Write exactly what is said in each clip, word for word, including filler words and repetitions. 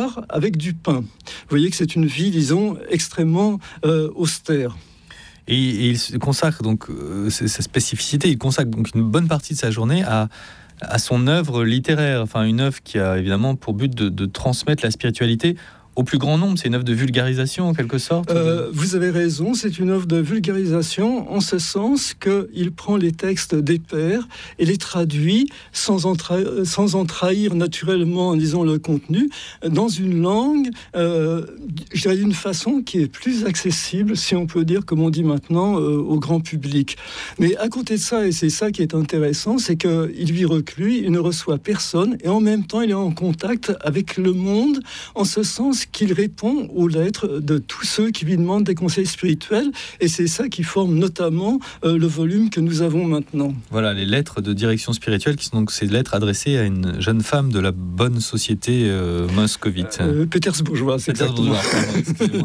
boire avec du pain. Vous voyez que c'est une vie, disons, extrêmement euh, austère. Et, et il se consacre donc euh, sa spécificité, il consacre donc une bonne partie de sa journée à, à son œuvre littéraire, enfin une œuvre qui a évidemment pour but de, de transmettre la spiritualité au plus grand nombre. C'est une œuvre de vulgarisation en quelque sorte. Euh, vous avez raison, c'est une œuvre de vulgarisation en ce sens qu'il prend les textes des pères et les traduit sans en, tra- sans en trahir naturellement, disons, le contenu, dans une langue, euh, je dirais d'une façon qui est plus accessible, si on peut dire, comme on dit maintenant, euh, au grand public. Mais à côté de ça, et c'est ça qui est intéressant, c'est qu'il vit reclus, il ne reçoit personne, et en même temps, il est en contact avec le monde, en ce sens qu'il répond aux lettres de tous ceux qui lui demandent des conseils spirituels, et c'est ça qui forme notamment euh, le volume que nous avons maintenant. Voilà, les lettres de direction spirituelle, qui sont donc ces lettres adressées à une jeune femme de la bonne société euh, moscovite. Euh, pétersbourgeoise, exactement. Excusez-moi.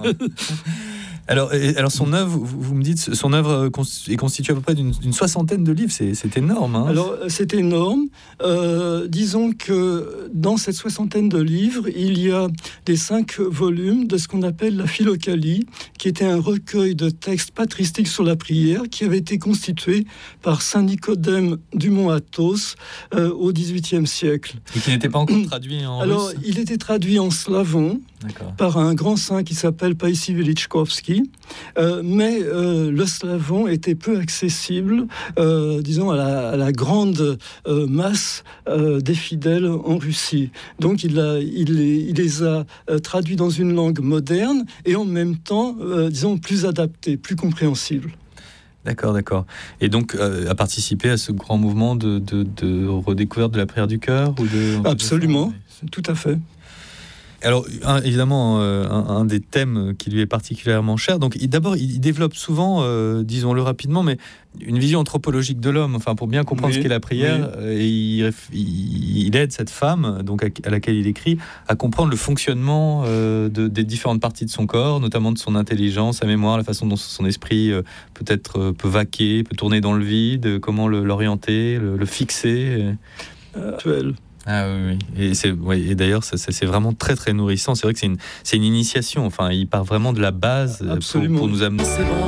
Alors, et, alors son œuvre, vous, vous me dites, son œuvre est constituée à peu près d'une, d'une soixantaine de livres. C'est, c'est énorme. Hein. Alors, c'est énorme. Euh, disons que dans cette soixantaine de livres, il y a les cinq volumes de ce qu'on appelle la Philokalie, qui était un recueil de textes patristiques sur la prière, qui avait été constitué par saint Nicodème du Mont Athos euh, au dix-huitième siècle. Et qui n'était pas encore traduit en Alors, russe. il était traduit en slavon. D'accord. Par un grand saint qui s'appelle Païssi Velichkovski, euh, mais euh, le slavon était peu accessible, euh, disons, à la, à la grande euh, masse euh, des fidèles en Russie. Donc il, a, il, les, il les a euh, traduits dans une langue moderne et en même temps, euh, disons, plus adaptée, plus compréhensible. D'accord, d'accord. Et donc, euh, a participé à ce grand mouvement de, de, de redécouverte de la prière du cœur ou de... Absolument, tout à fait. Alors, un, évidemment, euh, un, un des thèmes qui lui est particulièrement cher. Donc, il, d'abord, il, il développe souvent, euh, disons-le rapidement, mais une vision anthropologique de l'homme. Enfin, pour bien comprendre oui, ce qu'est la prière, oui. euh, et il, il, il aide cette femme, donc à, à laquelle il écrit, à comprendre le fonctionnement euh, de, des différentes parties de son corps, notamment de son intelligence, sa mémoire, la façon dont son esprit euh, peut-être euh, peut vaquer, peut tourner dans le vide, comment le, l'orienter, le, le fixer. Euh, Ah oui, oui. Et, c'est, ouais, et d'ailleurs, ça, ça, c'est vraiment très très nourrissant. C'est vrai que c'est une, c'est une initiation. Enfin, il part vraiment de la base pour, pour nous amener.